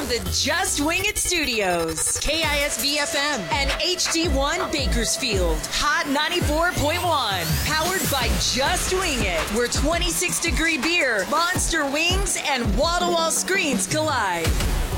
the Just Wing It Studios, KISV FM and HD1 Bakersfield, Hot 94.1, powered by Just Wing It, where 26-degree beer, monster wings, and wall-to-wall screens collide.